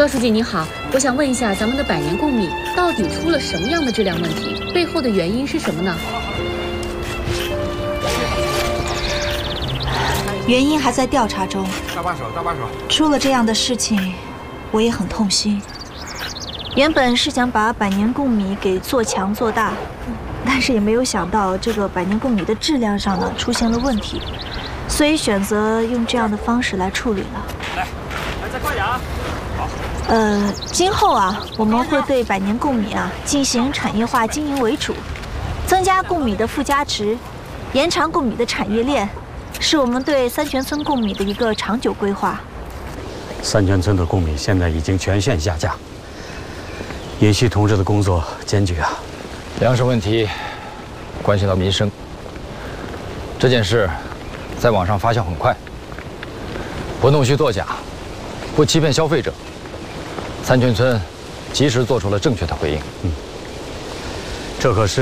高书记你好，我想问一下，咱们的百年贡米到底出了什么样的质量问题？背后的原因是什么呢？ 原因还在调查中。 搭把手，搭把手。 出了这样的事情，我也很痛心。原本是想把百年贡米给做强做大，但是也没有想到这个百年贡米的质量上呢出现了问题，所以选择用这样的方式来处理了。 来，再快点啊！好。 今后啊，我们会对百年贡米啊进行产业化经营为主，增加贡米的附加值，延长贡米的产业链，是我们对三泉村贡米的一个长久规划。 三泉村的贡米现在已经全线下架，尹旭同志的工作艰巨啊。 粮食问题关系到民生，这件事在网上发酵很快，不弄虚作假，不欺骗消费者。三泉村及时做出了正确的回应。 这可是